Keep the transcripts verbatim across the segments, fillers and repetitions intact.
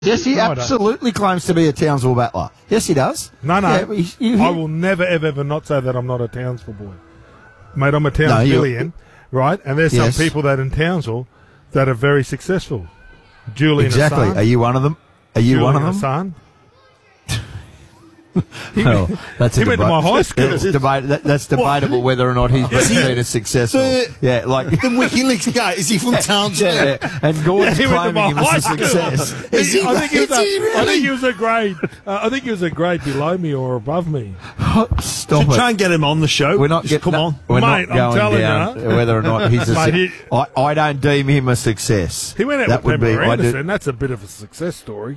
Yes, he No, absolutely claims to be a Townsville battler. Yes, he does. No, no. Yeah, he, he, he, I will never, ever, ever not say that I'm not a Townsville boy. Mate, I'm a Townsvillian, no, right? And there's yes. some people that in Townsville that are very successful. Julian exactly. Hassan. Are you one of them? Are you Julian one of them? Hassan. He, well, that's he a went to debate. my high school. That's, debate, that, that's debatable whether or not he's been seen as successful. The, yeah, like the WikiLeaks guy, is he from Townsville? yeah, yeah. And Gordon's Yeah, he went to claiming him my as a high school. success. Is he, I think he was is a, he really? I think he was a grade. Uh, I think he was a grade below me or above me. Stop Should it. try and get him on the show. We're not Just getting. come on. We're Mate, not I'm going telling down you. whether or not he's a. Mate, he- I, I don't deem him a success. He went out that with would be. Pamela I do- Anderson. That's a bit of a success story.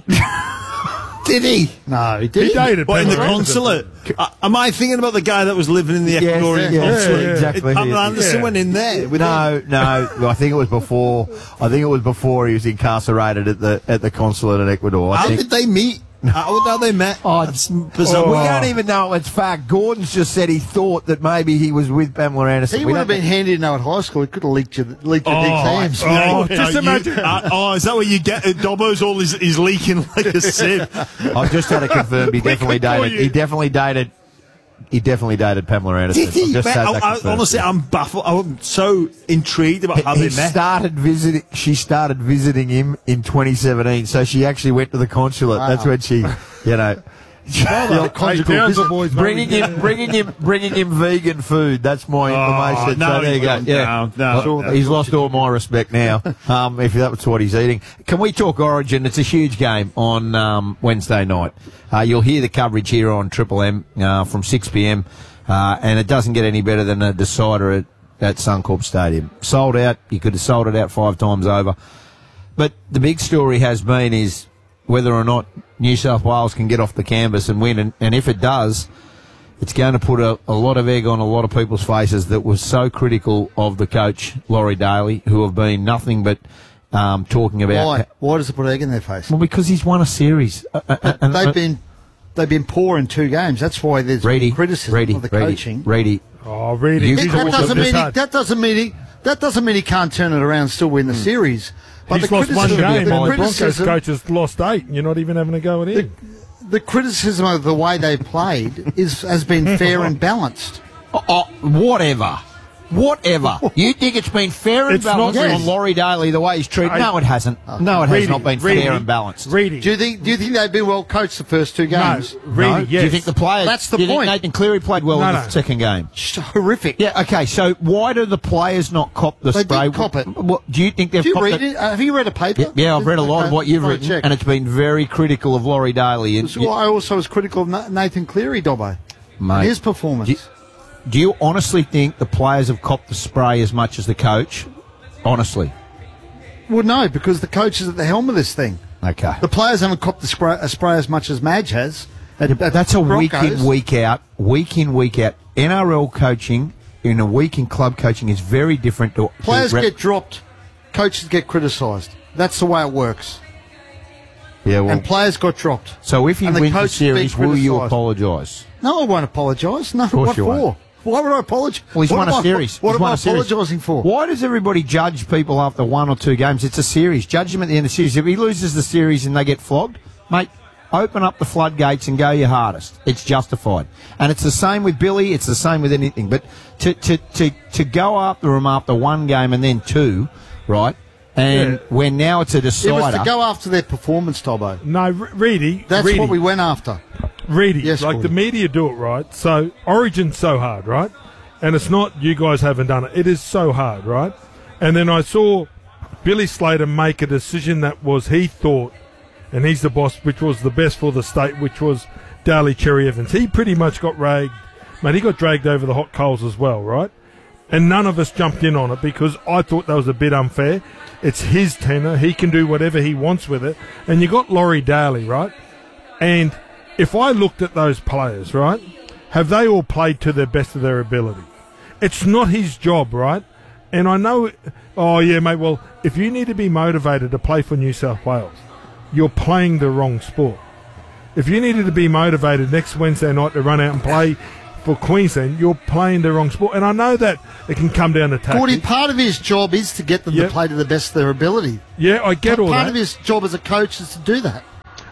Did he? No, he did. He dated What, in the Pamela Anderson. consulate? Uh, am I thinking about the guy that was living in the Yes, Ecuadorian yeah, consulate? yeah, exactly. It- Pamela Yeah. Anderson Yeah. went in there. with No, no. Well, I think it was before. I think it was before he was incarcerated at the at the consulate in Ecuador. I How think. did they meet? How, how they met? Oh, That's bizarre. We Oh. don't even know it's fact. Gordon's just said he thought that maybe he was with Pamela Anderson. He We would have don't been handy to know at high school. He could have leaked your, leaked your Oh, exams. Oh, Yeah, just you- imagine. uh, oh, is that what you get? Uh, Dobbo's all is, is leaking like a sieve. I've just had it confirmed. He definitely could call dated. you- He definitely dated. He definitely dated Pamela Anderson. Did he? I've just Mate, had I, that I, confirmed. honestly, I'm baffled. I'm so intrigued about how he they met. started visiting. She started visiting him in twenty seventeen. So she actually went to the consulate. Wow. That's when she, you know, The old conjugal Hey, Townsville visit. boys, bringing mate. him, bringing him, bringing him vegan food. That's my information. no, so there you go. no, Yeah, no, Well, no. he's lost all my respect now. Um, if that's what he's eating. Can we talk Origin? It's a huge game on um, Wednesday night. Uh, you'll hear the coverage here on Triple M uh, from six p m. Uh, and it doesn't get any better than a decider at, at Suncorp Stadium. Sold out. You could have sold it out five times over. But the big story has been is whether or not New South Wales can get off the canvas and win. And, and if it does, it's going to put a, a lot of egg on a lot of people's faces that was so critical of the coach, Laurie Daly, who have been nothing but um, talking about... Why? Why does it put egg in their face? Well, because he's won a series. Uh, uh, uh, and, uh, They've been they've been poor in two games. That's why there's Reedy, been criticism Reedy, of the Reedy, coaching. Reedy. Oh, really? You- He's that, also doesn't just mean he, had- that doesn't mean he that doesn't mean he can't turn it around and still win the series. But He's the lost one criticism- game. the The Broncos criticism- coach has lost eight, and you're not even having a go at him. the criticism of the way they played is has been fair and balanced. Oh, oh, whatever. Whatever. You think it's been fair and It's not balanced really. on Laurie Daly, the way he's treated? I- No, it hasn't. No, it has Reedy, not been Reedy, fair and balanced. Reedy. Do you think do you think they've been well coached the first two No, games? Reedy, No? yes. Do you think the players... That's the do you point. think Nathan Cleary played well No, in no. the second game? Just horrific. Yeah, okay, so why do the players not cop the They spray? did cop it. What, do you think they've Do you copped read it? Uh, have you read a paper? Yeah, yeah, I've read a lot of what you've Okay, written, check. and it's been very critical of Laurie Daly. And, So I also was critical of Na- Nathan Cleary, Dobbo, Mate, and his performance. do you- do you honestly think the players have copped the spray as much as the coach? Honestly. Well, no, because the coach is at the helm of this thing. Okay. The players haven't copped the spray, a spray as much as Madge has. At, at That's a week Broncos. in, week out. Week in, week out. N R L coaching in a week in club coaching is very different to... Players to rep- get dropped, coaches get criticised. That's the way it works. Yeah, well, And players got dropped. so if he and the wins the coach series, being will you criticised. apologise? No, I won't apologise. No, course what you for? won't. Why would I apologise? Well, he's what won am a I- series. What He's am won I a series. apologising for? Why does everybody judge people after one or two games? It's a series. Judge him at the end of the series. If he loses the series and they get flogged, mate, open up the floodgates and go your hardest. It's justified. And it's the same with Billy. It's the same with anything. But to to to, to go after him after one game and then two, right? And Yeah. when now it's a It was decider. to go after their performance, Tobbo. No, Re- Reedy. That's Reedy, what we went after. Reedy. Yes, like Gordon. the media do it right. So Origin's so hard, right? And it's not you guys haven't done it. It is so hard, right? And then I saw Billy Slater make a decision that was he thought, and he's the boss, which was the best for the state, which was Daly Cherry Evans. He pretty much got ragged, mate. He got dragged over the hot coals as well, right? And none of us jumped in on it because I thought that was a bit unfair. It's his tenure. He can do whatever he wants with it. And you got Laurie Daly, right? And if I looked at those players, right, have they all played to the best of their ability? It's not his job, right? And I know, oh, yeah, mate, well, if you need to be motivated to play for New South Wales, you're playing the wrong sport. If you needed to be motivated next Wednesday night to run out and play for Queensland, you're playing the wrong sport. And I know that it can come down to Gordy, tactics. part of his job is to get them Yep. to play to the best of their ability. Yeah, I get all Part that. of his job as a coach is to do that.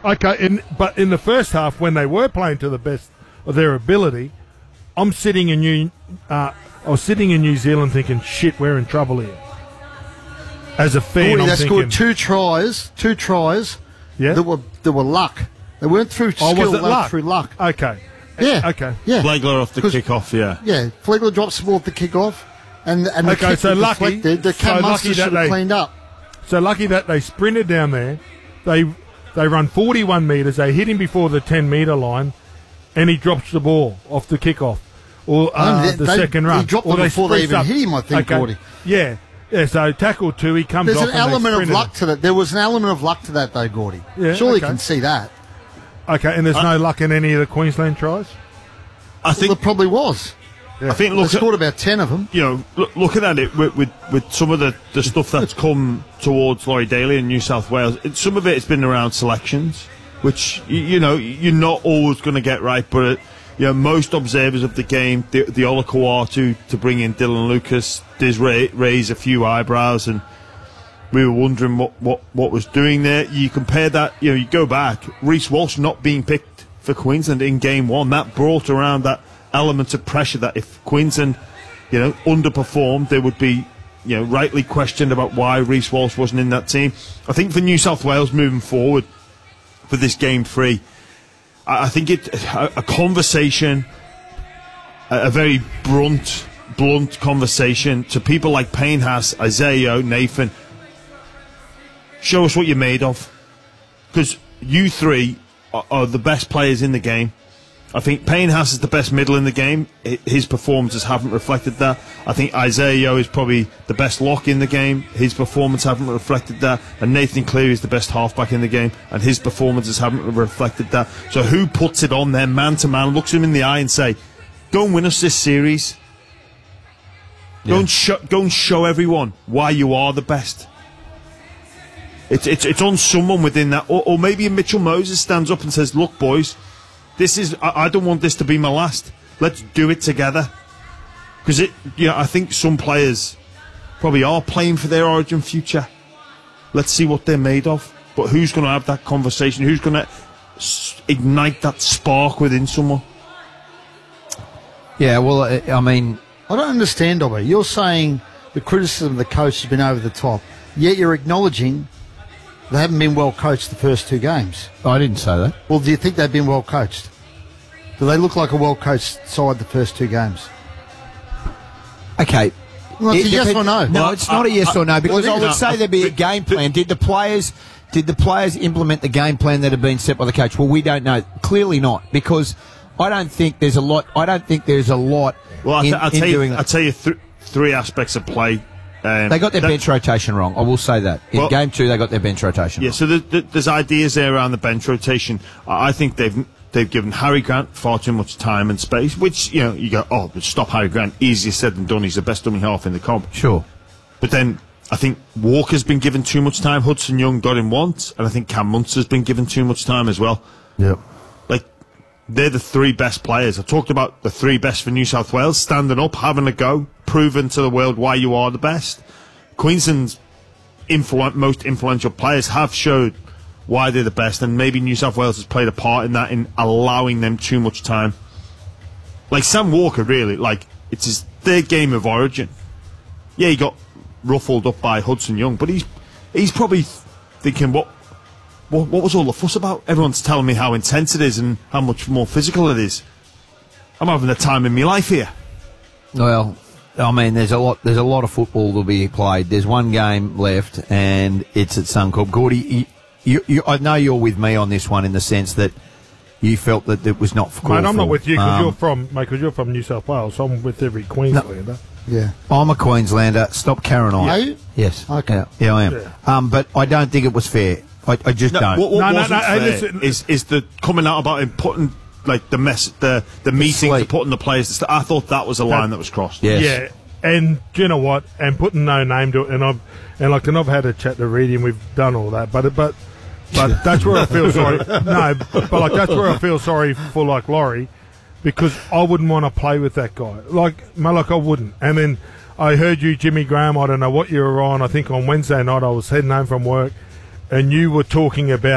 Okay, in, but in the first half, when they were playing to the best of their ability, I'm sitting in New, uh, I was sitting in New Zealand thinking, shit, we're in trouble here. As a fan, Gordy, I'm they thinking, scored two tries, two tries yeah, that were that were luck. They weren't through skill, oh, was they it were luck? through luck. Okay, Yeah. okay, Yeah. Flegler off the 'Cause- kick-off, yeah. Yeah. Flegler drops the ball at the kick-off, and, and the Okay, kick so was lucky- deflected. The so Cam lucky Munster that should have they- cleaned up. So lucky that they sprinted down there. They they run forty-one metres. They hit him before the ten metre line, and he drops the ball off the kickoff or uh, No, they- the they- second he run. dropped or it before they spruced even up. hit him, I think, Okay. Gordy. Yeah, yeah. So tackle two, he comes There's off. an and they element of sprinted luck him. to that. There was an element of luck to that, though, Gordy. Yeah, Surely okay. you can see that. Okay, and there's Uh, no luck in any of the Queensland tries. I Well, think, there probably was. I think, They look at, scored about ten of them. you know, look, looking at it with, with, with some of the, the stuff that's come towards Laurie Daly in New South Wales, it, some of it has been around selections, which, you, you know, you're not always going to get right, but, it, you know, most observers of the game, the, the Ola Kawatu to bring in Dylan Lucas, did ra- raise a few eyebrows, and we were wondering what, what, what was doing there. You compare that, you know, you go back, Reece Walsh not being picked for Queensland in game one, that brought around that element of pressure that if Queensland, you know, underperformed, they would be, you know, rightly questioned about why Reece Walsh wasn't in that team. I think for New South Wales moving forward for this game three, I, I think it a, a conversation, a, a very blunt, blunt conversation to people like Payne Haas, Isaiah, Nathan. Show us what you're made of, because you three are, are the best players in the game. I think Payne Haas is the best middle in the game. I- His performances haven't reflected that. I think Isaiah Yeo is probably the best lock in the game. His performance haven't reflected that. And Nathan Cleary is the best halfback in the game, and his performances haven't reflected that. So who puts it on there, man to man, looks him in the eye and say, "Go and win us this series. Go and show, go and show everyone why you are the best." It's it's it's on someone within that, or, or maybe Mitchell Moses stands up and says, "Look, boys, this is I, I don't want this to be my last. Let's do it together." Because it, you know, I think some players probably are playing for their Origin future. Let's see what they're made of. But who's going to have that conversation? Who's going to s- ignite that spark within someone? Yeah, well, I I mean, I don't understand, Dobby. You're saying the criticism of the coach has been over the top, yet you're acknowledging they haven't been well coached the first two games. I didn't say that. Well, do you think they've been well coached? Do they look like a well coached side the first two games? Okay. Well, it's a It yes depends- or no. No, Well, it's not a I- yes I- or no, because well, I it would is. say there'd be a game plan. Did the players did the players implement the game plan that had been set by the coach? Well, we don't know. Clearly not, because I don't think there's a lot. I don't think there's a lot Well, I in, I'll in tell doing you, I'll that. tell you th- three aspects of play. Um, They got their that- bench rotation wrong. I will say that. In Well- game two, they got their bench rotation Yeah, wrong. so the, the, there's ideas there around the bench rotation. I I think they've they've given Harry Grant far too much time and space, which, you know, you go, oh, but stop Harry Grant. Easier said than done. He's the best dummy half in the comp. Sure. But then I think Walker's been given too much time. Hudson Young got him once, and I think Cam Munster's been given too much time as well. Yep. Like, they're the three best players. I talked about the three best for New South Wales, standing up, having a go, proving to the world why you are the best. Queensland's influ- most influential players have showed why they're the best, and maybe New South Wales has played a part in that, in allowing them too much time. Like Sam Walker, really, like, it's his third game of Origin. Yeah, he got ruffled up by Hudson Young, but he's he's probably thinking, what, what what was all the fuss about? Everyone's telling me how intense it is and how much more physical it is. I'm having the time in my life here. Well, I mean, there's a lot. There's a lot of football to be played. There's one game left, and it's at Suncorp. Gordy, you, you, you, I know you're with me on this one in the sense that you felt that it was not for. Mate, I'm not with you because Um, you're from, mate, because you're from New South Wales. So I'm with every Queenslander. Yeah. I'm a Queenslander. Stop carrying on. Are you? Yes. Okay. Yeah, yeah, I am. Yeah. Um, but I don't think it was fair. I, I just don't. what what No, no, wasn't no, hey, fair listen. is is the coming out about him putting like the mess the the meeting to slate. putting the players. To st- I thought that was a line that was crossed. Yes. Yeah, and do you know what? And putting no name to it, and I've and like, and I've had a chat to Reedy, and we've done all that, but but but that's where I feel sorry. No, but like that's where I feel sorry for like Laurie, because I wouldn't want to play with that guy. Like, man, like I wouldn't. And then I heard you, Jimmy Graham. I don't know what you were on. I think on Wednesday night I was heading home from work, and you were talking about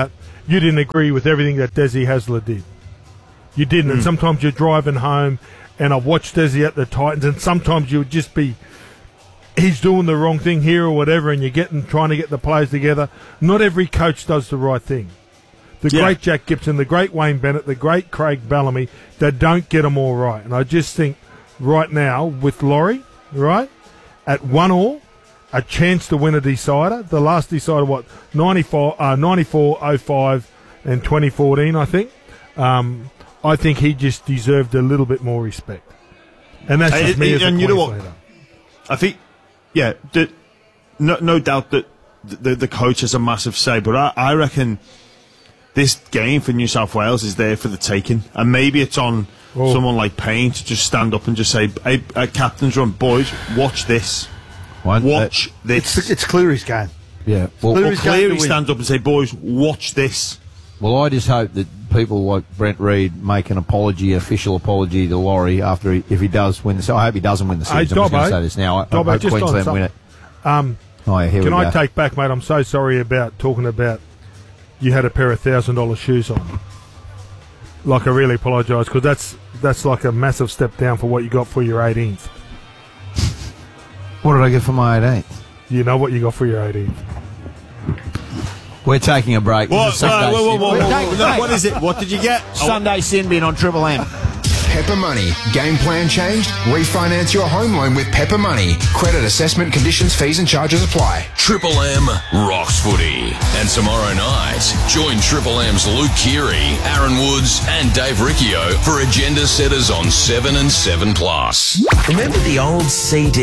you didn't agree with everything that Desi Hasler did. You didn't. Mm. And sometimes you're driving home, and I've watched Desi at the Titans, and sometimes you would just be, he's doing the wrong thing here or whatever, and you're getting trying to get the players together. Not every coach does the right thing. The yeah. great Jack Gibson, the great Wayne Bennett, the great Craig Bellamy, they don't get them all right. And I just think right now with Laurie, right, at one all, a chance to win a decider. The last decider, what, ninety-four, uh, ninety-four, oh five, and twenty fourteen, I think. Um, I think he just deserved a little bit more respect. And that's just uh, me it, as a and you know what? leader. I think, yeah, the, no, no doubt that the, the coach has a massive say, but I, I reckon this game for New South Wales is there for the taking. And maybe it's on oh. someone like Payne to just stand up and just say, hey, uh, captain's run, boys, watch this. One, watch uh, this. It's, it's Cleary's game. Yeah. Well, Cleary's well, Cleary stands up and say, boys, watch this. Well, I just hope that people like Brent Reid make an apology, official apology to Laurie after he, if he does win the season. I hope he doesn't win the season. Hey, I'm just going to say this now. I, Dobbo, I hope Queensland win it. Um, oh, yeah, here can we I go. take back, mate? I'm so sorry about talking about you had a pair of thousand dollar shoes on. Like, I really apologise because that's that's like a massive step down for what you got for your eighteenth. What did I get for my eighteenth? You know what you got for your eighteenth. We're taking a break. What, uh, whoa, whoa, whoa, whoa, whoa. No, what is it? What did you get? Sunday sin bin on Triple M. Pepper Money. Game plan changed? Refinance your home loan with Pepper Money. Credit assessment conditions, fees and charges apply. Triple M rocks footy. And tomorrow night, join Triple M's Luke Keary, Aaron Woods and Dave Riccio for Agenda Setters on seven and seven plus. Remember the old C D?